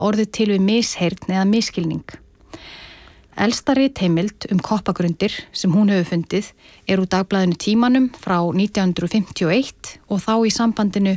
orðið til við misheyrn eða misskilning. Elsta ritheimild koppagrundir sem hún hefur fundið úr dagblaðinu Tímanum frá 1951 og þá í sambandinu